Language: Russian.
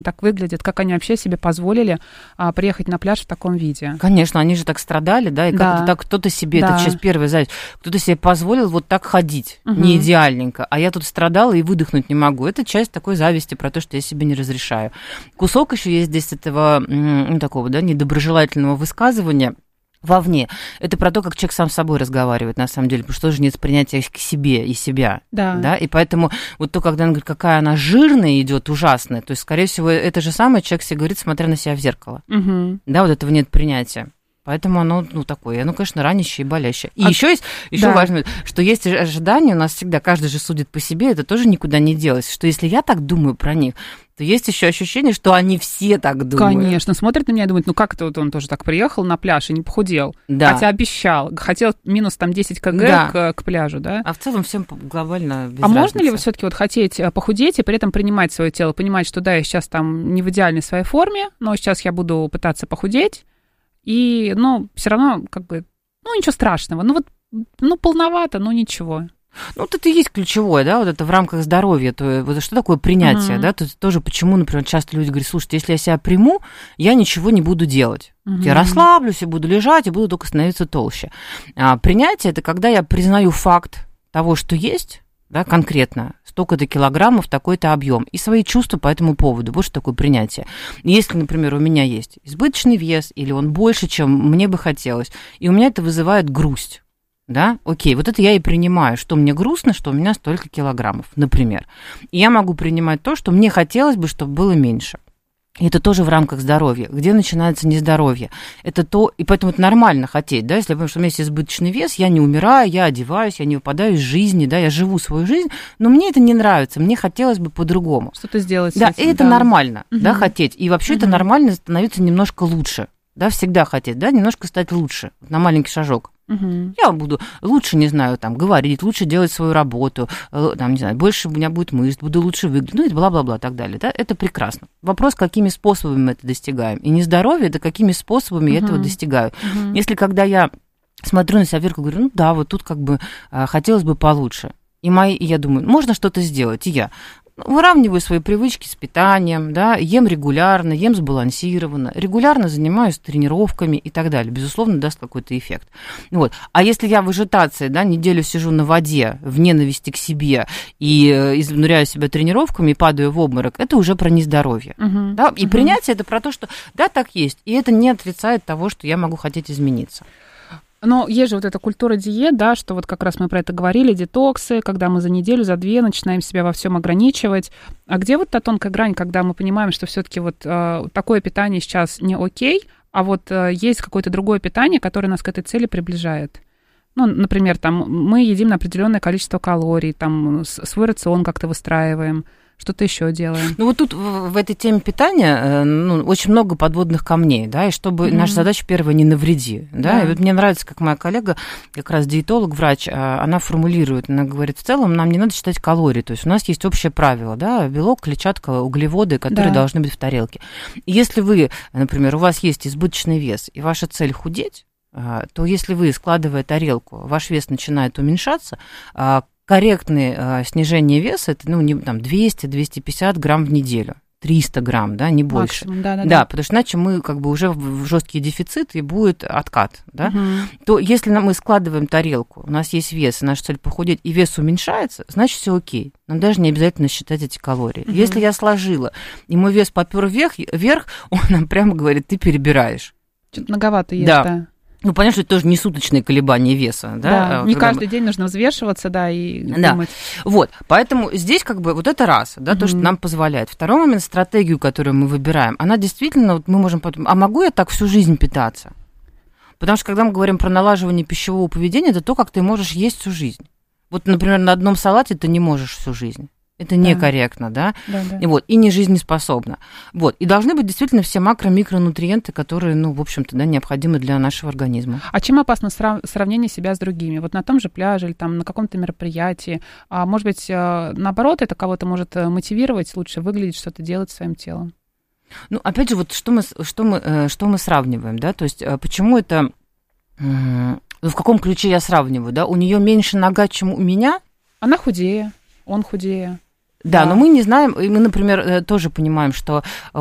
так выглядят, как они вообще себе позволили приехать на пляж в таком виде. Конечно, они же так страдали, да, и как-то так кто-то себе, это сейчас первая зависть, кто-то себе позволил вот так ходить, не идеальненько, а я тут страдала и выдохнуть не могу. Это часть такой зависти про то, что я себе не разрешаю. Кусок еще есть здесь этого, такого, да, недоброжелательного высказывания вовне. Это про то, как человек сам с собой разговаривает, на самом деле, потому что тоже нет принятия к себе и себя. Да. И поэтому вот то, когда он говорит, какая она жирная идет, ужасная, то есть, скорее всего, это же самое человек себе говорит, смотря на себя в зеркало. Да, вот этого нет принятия. Поэтому оно, такое, оно, конечно, ранящее и болящее. И еще важно, что есть ожидания, у нас всегда, каждый же судит по себе, это тоже никуда не делось, что если я так думаю про них, то есть еще ощущение, что они все так думают. Конечно, смотрят на меня и думают, как это вот он тоже так приехал на пляж и не похудел, хотя обещал, хотел минус 10 кг к пляжу, да? А в целом всем глобально без разницы. Можно ли вы все-таки вот хотеть похудеть и при этом принимать свое тело, понимать, что да, я сейчас там не в идеальной своей форме, но сейчас я буду пытаться похудеть, и, все равно, ничего страшного. Полновато, но ничего. Вот это и есть ключевое, да, вот это в рамках здоровья. То, вот что такое принятие, да? То есть тоже почему, например, часто люди говорят, слушайте, если я себя приму, я ничего не буду делать. Я расслаблюсь и буду лежать, и буду только становиться толще. Принятие – это когда я признаю факт того, что есть, да, конкретно, столько-то килограммов, такой-то объем, и свои чувства по этому поводу. Вот что такое принятие. Если, например, у меня есть избыточный вес, или он больше, чем мне бы хотелось, и у меня это вызывает грусть, да, окей, вот это я и принимаю, что мне грустно, что у меня столько килограммов, например. И я могу принимать то, что мне хотелось бы, чтобы было меньше. И это тоже в рамках здоровья. Где начинается нездоровье? Это то, и поэтому это нормально хотеть, да, если я понимаю, что у меня есть избыточный вес, я не умираю, я одеваюсь, я не выпадаю из жизни, да, я живу свою жизнь, но мне это не нравится, мне хотелось бы по-другому. Что-то сделать. Да, и это нормально, да, хотеть. И вообще это нормально становиться немножко лучше, да, всегда хотеть, да, немножко стать лучше, на маленький шажок. Я буду лучше, не знаю, там, говорить, лучше делать свою работу, там, не знаю, больше у меня будет мышц, буду лучше выглядеть, и бла-бла-бла, и так далее, да, это прекрасно. Вопрос, какими способами мы это достигаем. И не здоровье, это какими способами я этого достигаю. Если когда я смотрю на себя в зеркало, говорю, да, вот тут хотелось бы получше, и я думаю, можно что-то сделать, и я выравниваю свои привычки с питанием, да, ем регулярно, ем сбалансированно, регулярно занимаюсь тренировками и так далее. Безусловно, даст какой-то эффект. Вот. А если я в ажитации, да, неделю сижу на воде, в ненависти к себе и изнуряю себя тренировками и падаю в обморок, это уже про нездоровье. Да? И принятие – это про то, что да, так есть, и это не отрицает того, что я могу хотеть измениться. Но есть же вот эта культура диет, да, что вот как раз мы про это говорили, детоксы, когда мы за неделю, за две начинаем себя во всем ограничивать. А где вот та тонкая грань, когда мы понимаем, что все-таки вот такое питание сейчас не окей, а вот есть какое-то другое питание, которое нас к этой цели приближает? Например, там мы едим на определенное количество калорий, там свой рацион как-то выстраиваем. Что-то еще делаем. Вот тут в этой теме питания очень много подводных камней, да, и чтобы наша задача первая не навреди, да. И вот мне нравится, как моя коллега, как раз диетолог, врач, она формулирует, она говорит, в целом нам не надо считать калории, то есть у нас есть общее правило, да, белок, клетчатка, углеводы, которые должны быть в тарелке. И если вы, например, у вас есть избыточный вес, и ваша цель худеть, то если вы, складывая тарелку, ваш вес начинает уменьшаться, корректное снижение веса, это, 200-250 грамм в неделю. 300 грамм, да, не больше. Максимум, да, потому что иначе мы уже в жесткий дефицит, и будет откат, да. То если мы складываем тарелку, у нас есть вес, и наша цель похудеть, и вес уменьшается, значит, все окей. Нам даже не обязательно считать эти калории. Если я сложила, и мой вес попёр вверх, он нам прямо говорит, ты перебираешь. Что-то многовато ешь, да. Понятно, что это тоже не суточные колебания веса. Да, не каждый день нужно взвешиваться, да, и думать. Вот, поэтому здесь вот это раз, да, то, что нам позволяет. Второй момент, стратегию, которую мы выбираем, она действительно, мы можем подумать, а могу я так всю жизнь питаться? Потому что, когда мы говорим про налаживание пищевого поведения, это то, как ты можешь есть всю жизнь. Вот, например, на одном салате ты не можешь всю жизнь. Это некорректно, да? И не жизнеспособно. И должны быть действительно все макро-микронутриенты, которые, в общем-то, да, необходимы для нашего организма. А чем опасно сравнение себя с другими? Вот на том же пляже или там на каком-то мероприятии. А может быть, наоборот, это кого-то может мотивировать лучше выглядеть, что-то делать своим телом? Опять же, вот что мы сравниваем, да? То есть почему это... В каком ключе я сравниваю, да? У нее меньше нога, чем у меня? Она худее, он худее. Да, но мы не знаем, и мы, например, тоже понимаем, что